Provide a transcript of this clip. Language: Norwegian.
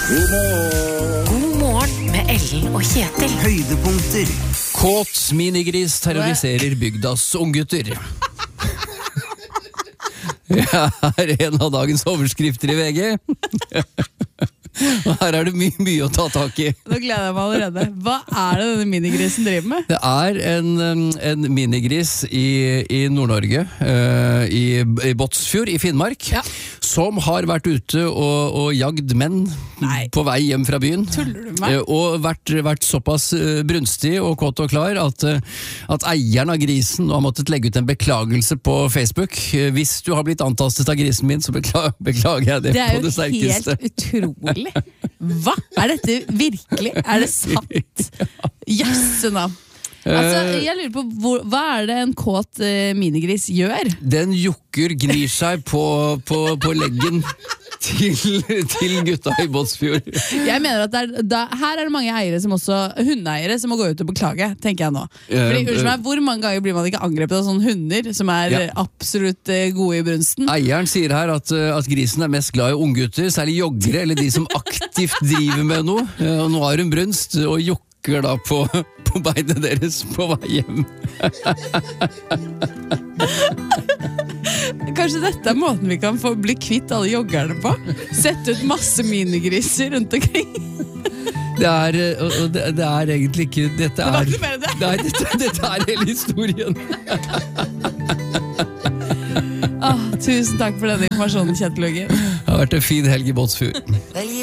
God morgen med Ellen og Kjetil. Høydepunkter. Kåt minigris terroriserer bygdas unggutter. Her er en av dagens overskrifter i VG. Og her er det mye å ta tak i. Nå gleder jeg meg allerede. Hva er det denne minigrisen driver med? Det er en minigris i Nord-Norge, i Båtsfjord i Finnmark, som har vært ute og jagd menn på vei hjem fra byen. Tuller du meg? Og vært såpass brunstig og kåt og klar at eieren av grisen har måttet legge ut en beklagelse på Facebook. Hvis du har blitt antastet av grisen min, så beklager jeg det på det sterkeste. Det er jo helt utrolig. Hva? Er dette virkelig? Er det sant? Jøsse navn. Altså, jeg lurer på, hva er det en kåt minigris gjør? Den jukker, gnir seg på leggen til gutta i Båtsfjord. Jeg mener at her er det mange eiere som også, hundeeiere som må gå ut og beklage, tenker jeg nå. Fordi, unnskyld meg, hvor mange ganger blir man ikke angrepet av sånne hunder som er absolutt gode i brunsten? Eieren sier her at grisen er mest glad i unggutter, særlig joggere eller de som aktivt driver med noe. Og nå har hun brunst og jukker da på beinet deres på vei hjem. Kanskje dette er måten vi kan få bli kvitt alle joggerne på? Sette ut masse minigriser rundt omkring. Det er egentlig ikke dette Det var ikke mer det. Nei, dette er hele historien. Tusen takk for denne informasjonen, Kjetil Løggen. Det har vært en fin helg i Båtsfjord.